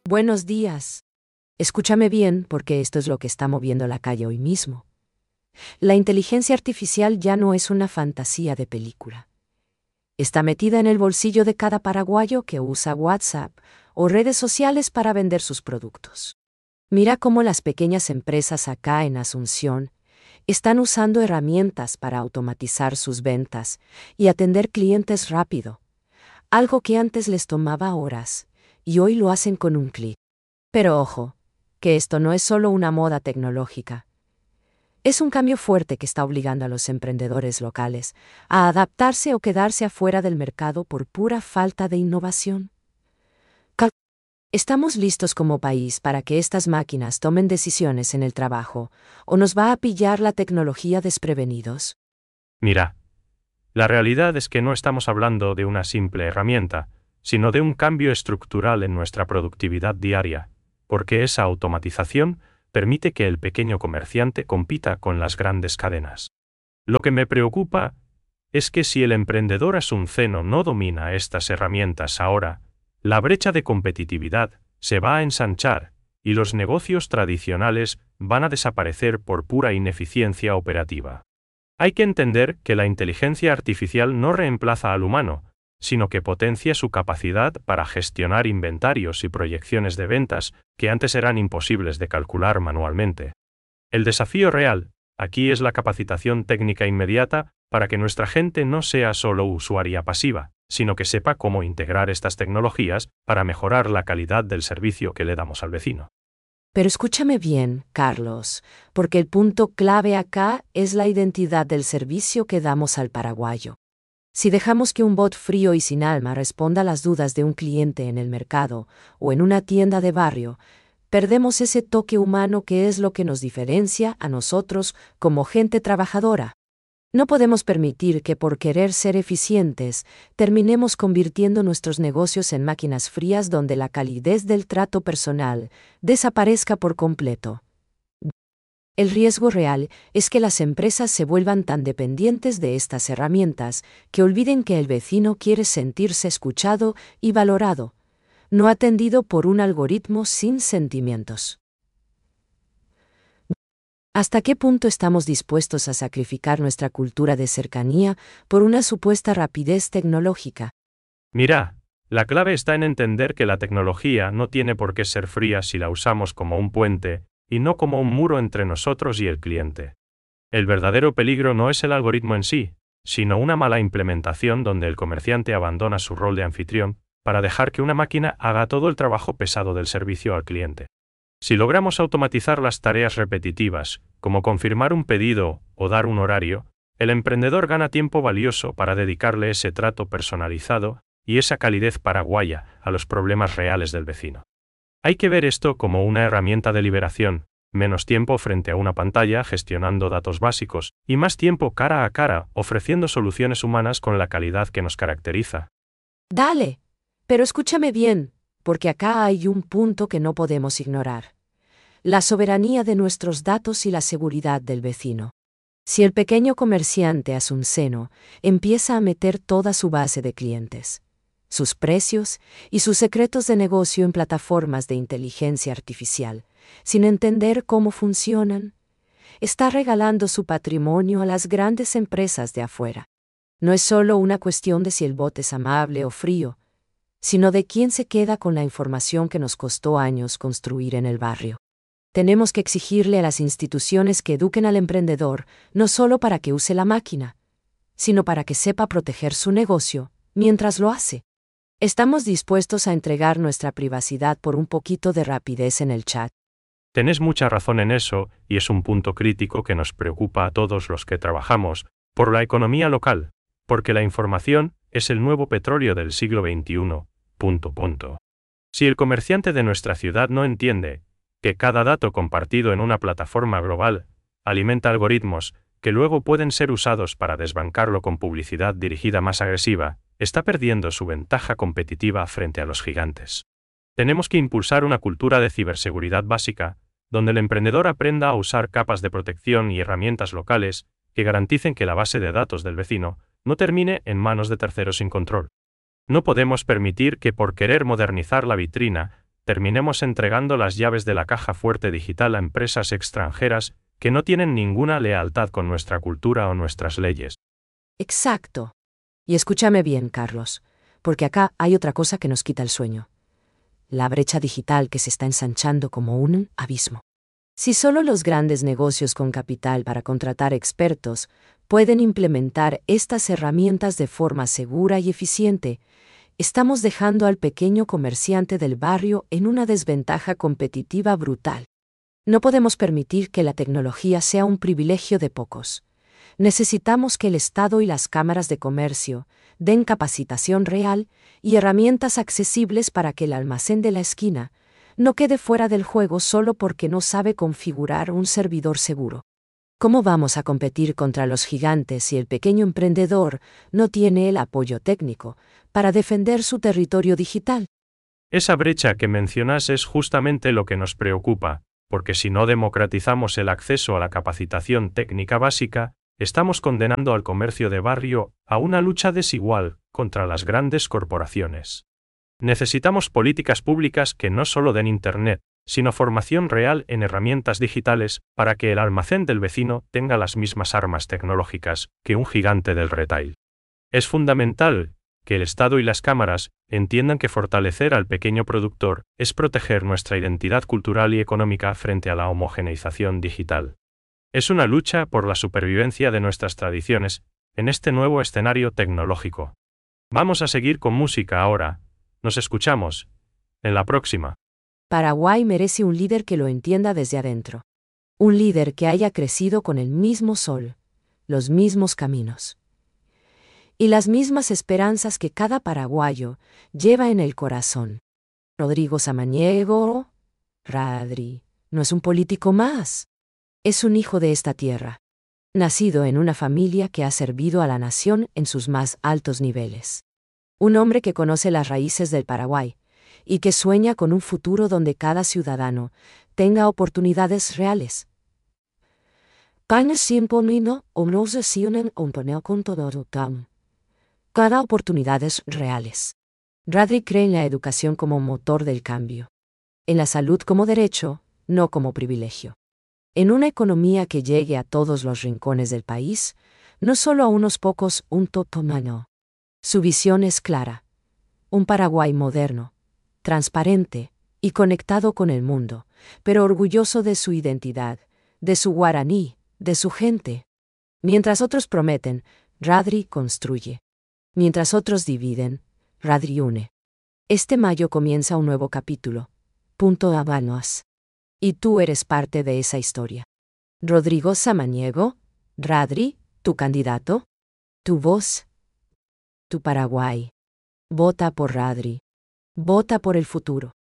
Buenos días. Escúchame bien porque esto es lo que está moviendo la calle hoy mismo. La inteligencia artificial ya no es una fantasía de película. Está metida en el bolsillo de cada paraguayo que usa WhatsApp o redes sociales para vender sus productos. Mira cómo las pequeñas empresas acá en Asunción están usando herramientas para automatizar sus ventas y atender clientes rápido, algo que antes les tomaba horas y hoy lo hacen con un clic. Pero ojo, que esto no es solo una moda tecnológica. Es un cambio fuerte que está obligando a los emprendedores locales a adaptarse o quedarse afuera del mercado por pura falta de innovación. ¿Estamos listos como país para que estas máquinas tomen decisiones en el trabajo o nos va a pillar la tecnología desprevenidos? Mira, la realidad es que no estamos hablando de una simple herramienta, sino de un cambio estructural en nuestra productividad diaria, porque esa automatización permite que el pequeño comerciante compita con las grandes cadenas. Lo que me preocupa es que si el emprendedor asunceno no domina estas herramientas ahora, la brecha de competitividad se va a ensanchar y los negocios tradicionales van a desaparecer por pura ineficiencia operativa. Hay que entender que la inteligencia artificial no reemplaza al humano, sino que potencia su capacidad para gestionar inventarios y proyecciones de ventas que antes eran imposibles de calcular manualmente. El desafío real aquí es la capacitación técnica inmediata para que nuestra gente no sea solo usuaria pasiva, sino que sepa cómo integrar estas tecnologías para mejorar la calidad del servicio que le damos al vecino. Pero escúchame bien, Carlos, porque el punto clave acá es la identidad del servicio que damos al paraguayo. Si dejamos que un bot frío y sin alma responda a las dudas de un cliente en el mercado o en una tienda de barrio, perdemos ese toque humano que es lo que nos diferencia a nosotros como gente trabajadora. No podemos permitir que por querer ser eficientes, terminemos convirtiendo nuestros negocios en máquinas frías donde la calidez del trato personal desaparezca por completo. El riesgo real es que las empresas se vuelvan tan dependientes de estas herramientas que olviden que el vecino quiere sentirse escuchado y valorado, no atendido por un algoritmo sin sentimientos. ¿Hasta qué punto estamos dispuestos a sacrificar nuestra cultura de cercanía por una supuesta rapidez tecnológica? Mira, la clave está en entender que la tecnología no tiene por qué ser fría si la usamos como un puente y no como un muro entre nosotros y el cliente. El verdadero peligro no es el algoritmo en sí, sino una mala implementación donde el comerciante abandona su rol de anfitrión para dejar que una máquina haga todo el trabajo pesado del servicio al cliente. Si logramos automatizar las tareas repetitivas, como confirmar un pedido o dar un horario, el emprendedor gana tiempo valioso para dedicarle ese trato personalizado y esa calidez paraguaya a los problemas reales del vecino. Hay que ver esto como una herramienta de liberación, menos tiempo frente a una pantalla gestionando datos básicos y más tiempo cara a cara ofreciendo soluciones humanas con la calidad que nos caracteriza. Dale, pero escúchame bien, porque acá hay un punto que no podemos ignorar: la soberanía de nuestros datos y la seguridad del vecino. Si el pequeño comerciante asunceno empieza a meter toda su base de clientes, sus precios y sus secretos de negocio en plataformas de inteligencia artificial, sin entender cómo funcionan, está regalando su patrimonio a las grandes empresas de afuera. No es solo una cuestión de si el bot es amable o frío, sino de quién se queda con la información que nos costó años construir en el barrio. Tenemos que exigirle a las instituciones que eduquen al emprendedor no solo para que use la máquina, sino para que sepa proteger su negocio mientras lo hace. ¿Estamos dispuestos a entregar nuestra privacidad por un poquito de rapidez en el chat? Tenés mucha razón en eso, y es un punto crítico que nos preocupa a todos los que trabajamos por la economía local, porque la información es el nuevo petróleo del siglo XXI. Si el comerciante de nuestra ciudad no entiende que cada dato compartido en una plataforma global alimenta algoritmos que luego pueden ser usados para desbancarlo con publicidad dirigida más agresiva, está perdiendo su ventaja competitiva frente a los gigantes. Tenemos que impulsar una cultura de ciberseguridad básica, donde el emprendedor aprenda a usar capas de protección y herramientas locales que garanticen que la base de datos del vecino no termine en manos de terceros sin control. No podemos permitir que por querer modernizar la vitrina, terminemos entregando las llaves de la caja fuerte digital a empresas extranjeras que no tienen ninguna lealtad con nuestra cultura o nuestras leyes. Exacto. Y escúchame bien, Carlos, porque acá hay otra cosa que nos quita el sueño. La brecha digital que se está ensanchando como un abismo. Si solo los grandes negocios con capital para contratar expertos pueden implementar estas herramientas de forma segura y eficiente, estamos dejando al pequeño comerciante del barrio en una desventaja competitiva brutal. No podemos permitir que la tecnología sea un privilegio de pocos. Necesitamos que el Estado y las cámaras de comercio den capacitación real y herramientas accesibles para que el almacén de la esquina no quede fuera del juego solo porque no sabe configurar un servidor seguro. ¿Cómo vamos a competir contra los gigantes si el pequeño emprendedor no tiene el apoyo técnico para defender su territorio digital? Esa brecha que mencionas es justamente lo que nos preocupa, porque si no democratizamos el acceso a la capacitación técnica básica, estamos condenando al comercio de barrio a una lucha desigual contra las grandes corporaciones. Necesitamos políticas públicas que no solo den Internet, sino formación real en herramientas digitales para que el almacén del vecino tenga las mismas armas tecnológicas que un gigante del retail. Es fundamental que el Estado y las cámaras entiendan que fortalecer al pequeño productor es proteger nuestra identidad cultural y económica frente a la homogeneización digital. Es una lucha por la supervivencia de nuestras tradiciones en este nuevo escenario tecnológico. Vamos a seguir con música ahora. Nos escuchamos en la próxima. Paraguay merece un líder que lo entienda desde adentro. Un líder que haya crecido con el mismo sol, los mismos caminos y las mismas esperanzas que cada paraguayo lleva en el corazón. Rodrigo Samaniego, Radri, no es un político más. Es un hijo de esta tierra, nacido en una familia que ha servido a la nación en sus más altos niveles. Un hombre que conoce las raíces del Paraguay y que sueña con un futuro donde cada ciudadano tenga oportunidades reales. Cada oportunidades reales. Radri cree en la educación como motor del cambio. En la salud como derecho, no como privilegio. En una economía que llegue a todos los rincones del país, no solo a unos pocos, un totomano. Su visión es clara. Un Paraguay moderno, transparente y conectado con el mundo, pero orgulloso de su identidad, de su guaraní, de su gente. Mientras otros prometen, Radri construye. Mientras otros dividen, Radri une. Este mayo comienza un nuevo capítulo. Habanos. Y tú eres parte de esa historia. Rodrigo Samaniego, Radri, tu candidato, tu voz, tu Paraguay. Vota por Radri. Vota por el futuro.